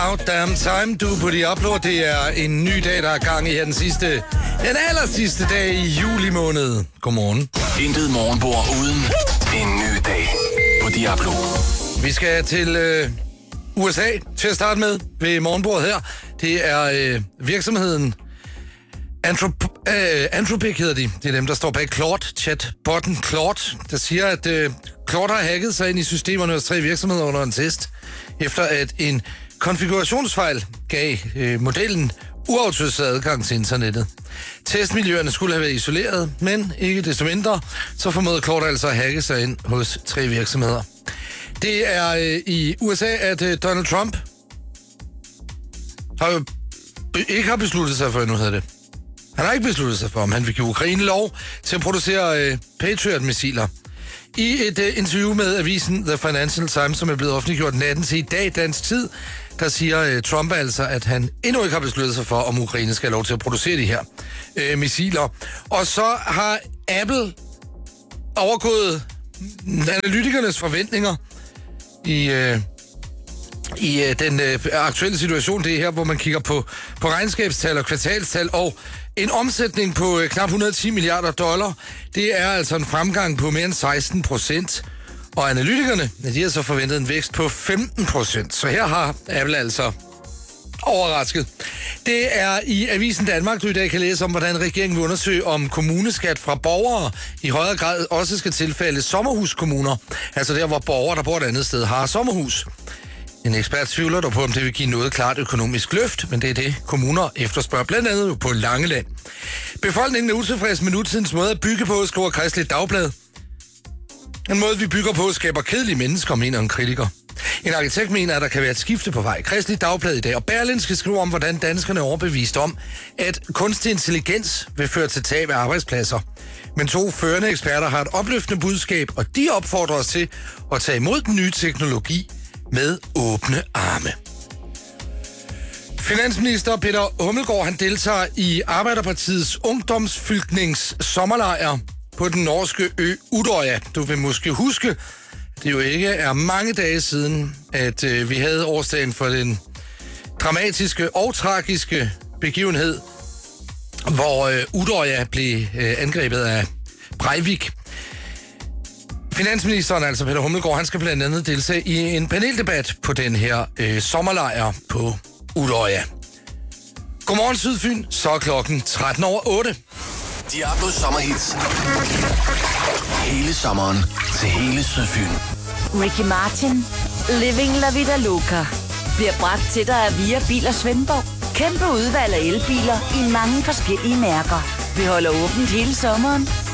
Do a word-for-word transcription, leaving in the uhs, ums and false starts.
Out damn time, du på Diablo. Det er en ny dag, der er gang i her den sidste, den aller sidste dag i juli måned. Godmorgen. Intet morgenbord uden en ny dag på Diablo. Vi skal til øh, U S A til at starte med ved morgenbordet her. Det er øh, virksomheden Anthrop- øh, Anthropic hedder de. Det er dem, der står bag Claude, chatbotten Claude, der siger, at øh, Claude har hacket sig ind i systemerne hos tre virksomheder under en test, efter at en konfigurationsfejl gav øh, modellen uautoriseret adgang til internettet. Testmiljøerne skulle have været isoleret, men ikke desto mindre, så formåede Claude altså at hacke sig ind hos tre virksomheder. Det er øh, i U S A, at øh, Donald Trump har jo be- ikke har besluttet sig for, nu hedder det. Han har ikke besluttet sig for, om han vil give Ukraine lov til at producere øh, Patriot-missiler. I et uh, interview med avisen The Financial Times, som er blevet offentliggjort natten til i dag dansk tid, der siger uh, Trump altså, at han endnu ikke har besluttet sig for, om Ukraine skal have lov til at producere de her uh, missiler. Og så har Apple overgået analytikernes forventninger i, uh, i uh, den uh, aktuelle situation. Det er her, hvor man kigger på, på regnskabstal og kvartalstal og en omsætning på øh, knap et hundrede og ti milliarder dollar. Det er altså en fremgang på mere end seksten procent. Og analytikerne, de har så forventet en vækst på femten procent. Så her har Apple altså overrasket. Det er i Avisen Danmark, du i dag kan læse om, hvordan regeringen vil undersøge, om kommuneskat fra borgere i højere grad også skal tilfælde sommerhuskommuner. Altså der, hvor borgere, der bor et andet sted, har sommerhus. En ekspert tvivler dog på, om det vil give noget klart økonomisk løft, men det er det, kommuner efterspørger, blandt andet på Langeland. Befolkningen er utilfreds med nutidens måde at bygge på, skriver Kristeligt Dagblad. En måde, vi bygger på, skaber kedelige mennesker, mener en kritiker. En arkitekt mener, at der kan være et skifte på vej. Kristeligt Dagblad i dag, og Berlingske skriver om, hvordan danskerne er overbevist om, at kunstig intelligens vil føre til tab af arbejdspladser. Men to førende eksperter har et opløftende budskab, og de opfordrer os til at tage imod den nye teknologi med åbne arme. Finansminister Peter Hummelgaard, han deltager i Arbejderpartiets ungdomsfylknings sommerlejr på den norske ø Udøya. Du vil måske huske, det jo ikke er mange dage siden, at øh, vi havde årsdagen for den dramatiske og tragiske begivenhed, hvor øh, Udøya blev øh, angrebet af Breivik. Finansministeren, altså Peter Hummelgaard, han skal blandt andet deltage i en paneldebat på den her øh, sommerlejr på Udøya. Godmorgen Sydfyn, så er klokken tretten over otte. Diablos sommerhits. Hele sommeren til hele Sydfyn. Ricky Martin, Living La Vida Loca, bliver bragt til dig af Via Biler Svendborg. Kæmpe udvalg af elbiler i mange forskellige mærker. Vi holder åbent hele sommeren.